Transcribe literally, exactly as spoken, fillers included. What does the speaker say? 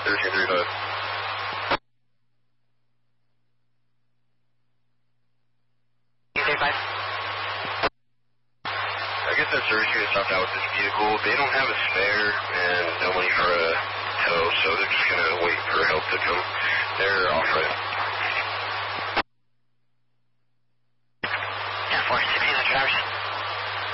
thirteen thirty-five. thirty-five. I guess that service unit stopped out with this vehicle. They don't have a spare and no money for a tow, so they're just going to wait for help to come. They're off-road.